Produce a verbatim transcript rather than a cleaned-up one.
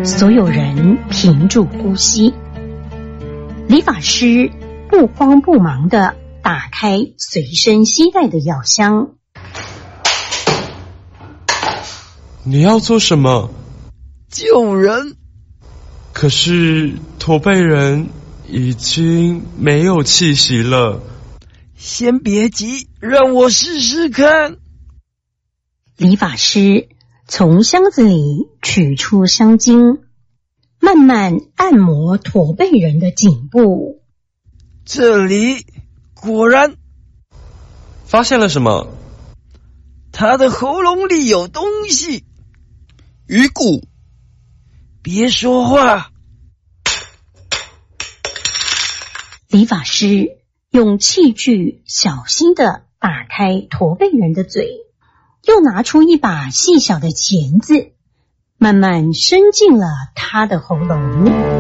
所有人屏住呼吸。理发师不慌不忙地打开随身携带的药箱。 你要做什么？ 救人。 可是驼背人已经没有气息了。 先别急，让我试试看。 理发师从箱子里取出香精，慢慢按摩驼背人的颈部。 这里果然发现了什么？ 他的喉咙里有东西。 鱼骨。 别说话。 理发师用器具小心地打开驼背人的嘴，又拿出一把细小的钳子，慢慢伸进了他的喉咙。